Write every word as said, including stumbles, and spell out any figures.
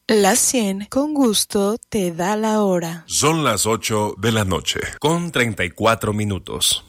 La cien con gusto te da la hora. Son las ocho de la noche, con treinta y cuatro minutos.